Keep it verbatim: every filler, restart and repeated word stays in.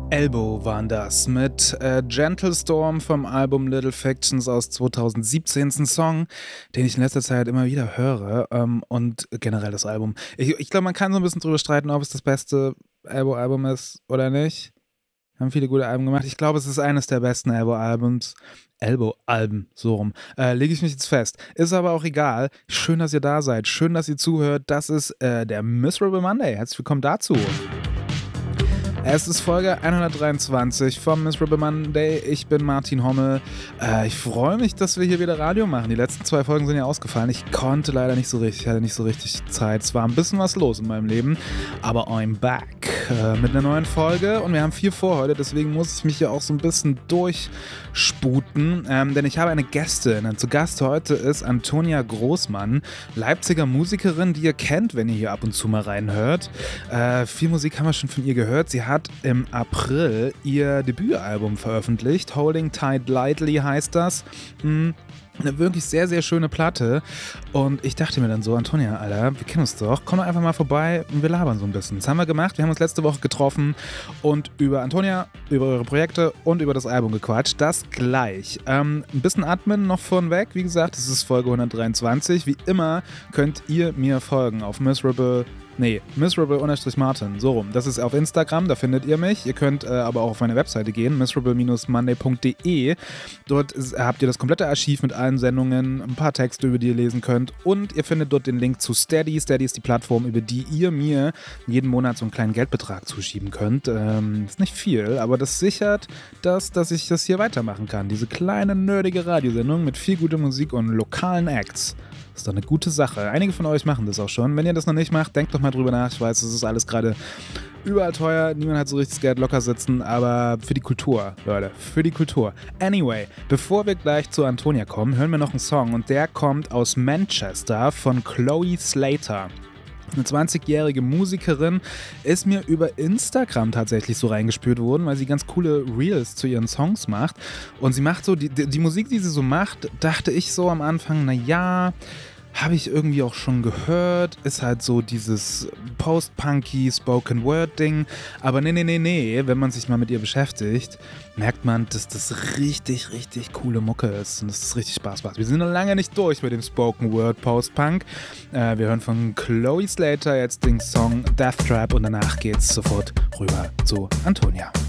Elbow waren das mit äh, Gentle Storm vom Album Little Fictions aus zwanzig siebzehn. Ein Song, den ich in letzter Zeit immer wieder höre, ähm, und generell das Album. Ich, ich glaube, man kann so ein bisschen drüber streiten, ob es das beste Elbow-Album ist oder nicht. Haben viele gute Alben gemacht. Ich glaube, es ist eines der besten Elbow-Albums. Elbow-Alben, so rum. Äh, lege ich mich jetzt fest. Ist aber auch egal. Schön, dass ihr da seid. Schön, dass ihr zuhört. Das ist äh, der Miserable Monday. Herzlich willkommen dazu. Es ist Folge hundertdreiundzwanzig vom Miserable Monday. Ich bin Martin Hommel. Äh, ich freue mich, dass wir hier wieder Radio machen. Die letzten zwei Folgen sind ja ausgefallen. Ich konnte leider nicht so richtig, ich hatte nicht so richtig Zeit. Es war ein bisschen was los in meinem Leben, aber I'm back äh, mit einer neuen Folge und wir haben viel vor heute, deswegen muss ich mich hier auch so ein bisschen durchsputen, ähm, denn ich habe eine Gästin. Und zu Gast heute ist Antonia Großmann, Leipziger Musikerin, die ihr kennt, wenn ihr hier ab und zu mal reinhört. Äh, viel Musik haben wir schon von ihr gehört. Sie hat im April ihr Debütalbum veröffentlicht. Holding Tight Lightly heißt das. Hm. Eine wirklich sehr, sehr schöne Platte. Und ich dachte mir dann so, Antonia, Alter, wir kennen uns doch. Komm doch einfach mal vorbei und wir labern so ein bisschen. Das haben wir gemacht. Wir haben uns letzte Woche getroffen und über Antonia, über eure Projekte und über das Album gequatscht. Das gleich. Ähm, ein bisschen Admin noch von weg. Wie gesagt, es ist Folge hundertdreiundzwanzig. Wie immer könnt ihr mir folgen auf Miserable Nee, miserable-martin, so rum. Das ist auf Instagram, da findet ihr mich. Ihr könnt äh, aber auch auf meine Webseite gehen, miserable monday punkt de. Dort ist, habt ihr das komplette Archiv mit allen Sendungen, ein paar Texte, über die ihr lesen könnt. Und ihr findet dort den Link zu Steady. Steady ist die Plattform, über die ihr mir jeden Monat so einen kleinen Geldbetrag zuschieben könnt. Ähm, ist nicht viel, aber das sichert, dass, dass ich das hier weitermachen kann. Diese kleine, nerdige Radiosendung mit viel guter Musik und lokalen Acts. Das ist doch eine gute Sache. Einige von euch machen das auch schon. Wenn ihr das noch nicht macht, denkt doch mal drüber nach. Ich weiß, es ist alles gerade überall teuer. Niemand hat so richtig das Geld locker sitzen. Aber für die Kultur, Leute. Für die Kultur. Anyway, bevor wir gleich zu Antonia kommen, hören wir noch einen Song. Und der kommt aus Manchester von Chloe Slater. Eine zwanzigjährige Musikerin, ist mir über Instagram tatsächlich so reingespürt worden, weil sie ganz coole Reels zu ihren Songs macht. Und sie macht so, die, die, die Musik, die sie so macht, dachte ich so am Anfang, naja, habe ich irgendwie auch schon gehört, ist halt so dieses Post-Punky, Spoken-Word-Ding. Aber nee, nee, nee, nee, wenn man sich mal mit ihr beschäftigt, merkt man, dass das richtig, richtig coole Mucke ist und dass das richtig Spaß macht. Wir sind noch lange nicht durch mit dem Spoken-Word Post-Punk. Äh, wir hören von Chloe Slater jetzt den Song Death Trap und danach geht's sofort rüber zu Antonia.